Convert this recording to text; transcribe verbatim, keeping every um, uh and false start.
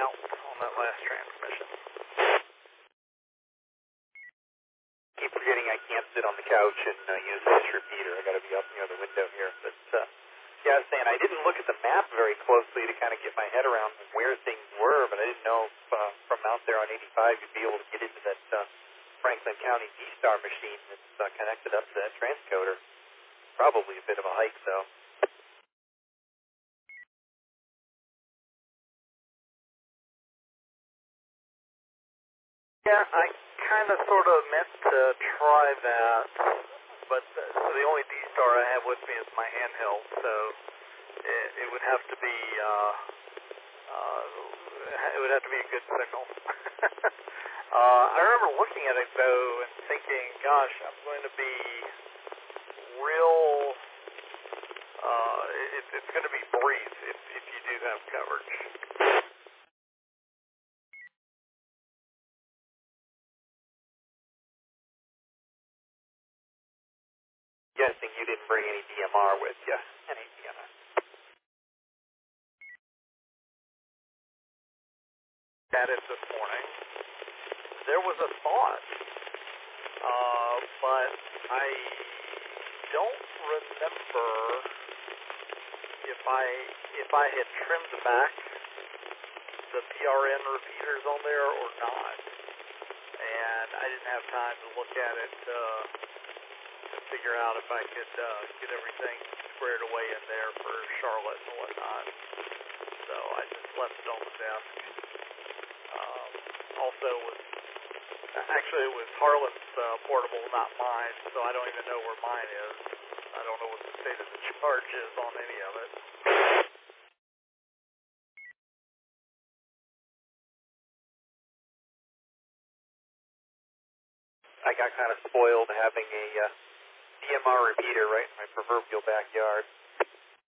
out on that last transmission. Keep forgetting I can't sit on the couch and uh, use this repeater. I got to be up near the window here. But uh, yeah, I was saying I didn't look at the map very closely to kind of get my head around where things were, but I didn't know if uh, from out there on eighty-five you'd be able to get into that uh, Franklin County D-Star machine that's uh, connected up to that transcoder. Probably a bit of a hike, though. Yeah, I kind of sort of meant to try that, but the, so the only D-Star I have with me is my handheld, so it, it would have to be uh, uh, it would have to be a good signal. uh, I remember looking at it though and thinking, gosh, I'm going to be real. Uh, it, it's going to be brief if if you do have coverage. Guessing you didn't bring any D M R with you. Any D M R? At it this morning. There was a thought, uh, but I don't remember if I if I had trimmed back the P R N repeaters on there or not, and I didn't have time to look at it uh, to figure out if I could uh, get everything squared away in there for Charlotte and whatnot. So I just left it on the desk. Um, also was actually it was Harlan's uh, portable, not mine, so I don't even know where mine is. I don't know what the state of the charge is on any of it. I got kind of spoiled having a uh, D M R repeater right in my proverbial backyard.